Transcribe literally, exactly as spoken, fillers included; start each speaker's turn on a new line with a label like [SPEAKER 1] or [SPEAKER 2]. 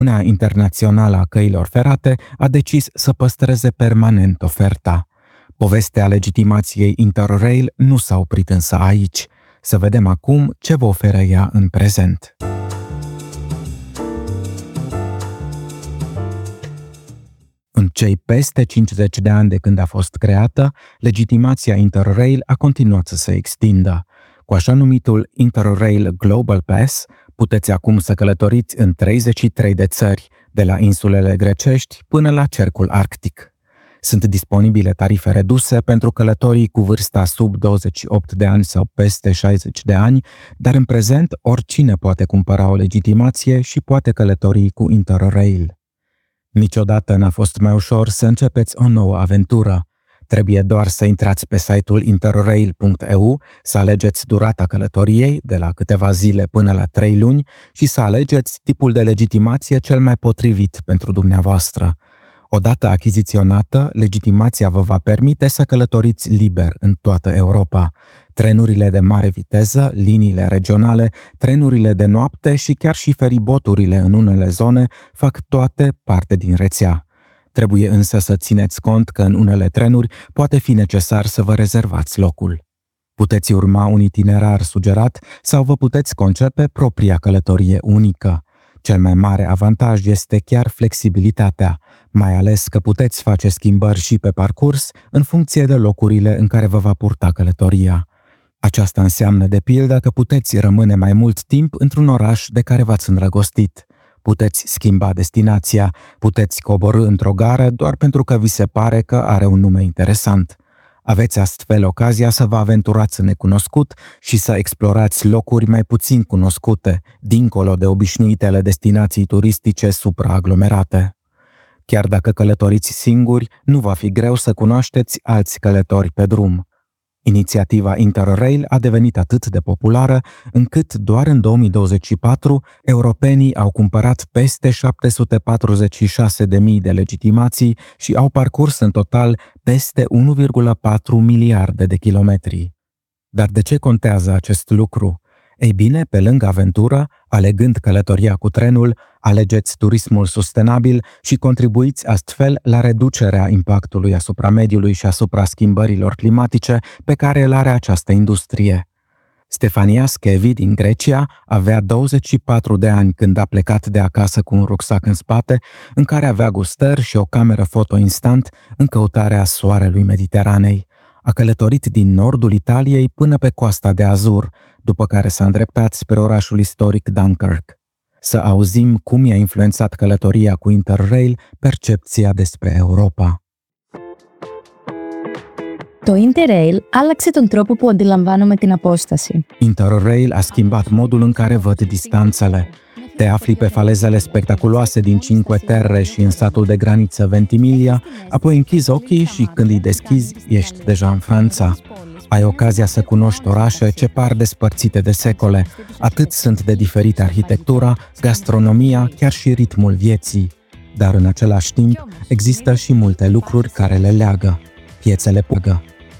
[SPEAKER 1] Uniunea Internațională a Căilor Ferate a decis să păstreze permanent oferta. Povestea legitimației Interrail nu s-a oprit însă aici. Să vedem acum ce vă oferă ea în prezent. În cei peste cincizeci de ani de când a fost creată, legitimația Interrail a continuat să se extindă. Cu așa numitul Interrail Global Pass, puteți acum să călătoriți în treizeci și trei de țări, de la insulele grecești până la cercul arctic. Sunt disponibile tarife reduse pentru călătorii cu vârsta sub douăzeci și opt de ani sau peste șaizeci de ani, dar în prezent oricine poate cumpăra o legitimație și poate călători cu Interrail. Niciodată n-a fost mai ușor să începeți o nouă aventură. Trebuie doar să intrați pe site-ul interrail punct e u, să alegeți durata călătoriei, de la câteva zile până la trei luni, și să alegeți tipul de legitimație cel mai potrivit pentru dumneavoastră. Odată achiziționată, legitimația vă va permite să călătoriți liber în toată Europa. Trenurile de mare viteză, liniile regionale, trenurile de noapte și chiar și feriboturile în unele zone fac toate parte din rețea. Trebuie însă să țineți cont că în unele trenuri poate fi necesar să vă rezervați locul. Puteți urma un itinerar sugerat sau vă puteți concepe propria călătorie unică. Cel mai mare avantaj este chiar flexibilitatea, mai ales că puteți face schimbări și pe parcurs în funcție de locurile în care vă va purta călătoria. Aceasta înseamnă, de pildă, că puteți rămâne mai mult timp într-un oraș de care v-ați îndrăgostit. Puteți schimba destinația, puteți coborî într-o gară doar pentru că vi se pare că are un nume interesant. Aveți astfel ocazia să vă aventurați în necunoscut și să explorați locuri mai puțin cunoscute, dincolo de obișnuitele destinații turistice supraaglomerate. Chiar dacă călătoriți singuri, nu va fi greu să cunoașteți alți călători pe drum. Inițiativa Interrail a devenit atât de populară încât doar în două mii douăzeci și patru europenii au cumpărat peste șapte sute patruzeci și șase de mii de legitimații și au parcurs în total peste unu virgulă patru miliarde de kilometri. Dar de ce contează acest lucru? Ei bine, pe lângă aventură, alegând călătoria cu trenul, alegeți turismul sustenabil și contribuiți astfel la reducerea impactului asupra mediului și asupra schimbărilor climatice pe care îl are această industrie. Stefania Schevi din Grecia avea douăzeci și patru de ani când a plecat de acasă cu un rucsac în spate, în care avea gustări și o cameră foto instant în căutarea soarelui Mediteranei. A călătorit din nordul Italiei până pe coasta de Azur, după care s-a îndreptat spre orașul istoric Dunkirk. Să auzim cum i-a influențat călătoria cu Interrail percepția despre Europa.
[SPEAKER 2] Το Interrail άλλαξε τον τρόπο που αντιλαμβάνομαι την απόσταση.
[SPEAKER 1] Interrail a schimbat modul în care văd distanțele. Te afli pe falezele spectaculoase din Cinque Terre și în satul de graniță Ventimiglia, apoi închizi ochii și când îi deschizi, ești deja în Franța. Ai ocazia să cunoști orașe ce par despărțite de secole, atât sunt de diferite arhitectura, gastronomia, chiar și ritmul vieții. Dar în același timp există și multe lucruri care le leagă. Piețele pugă.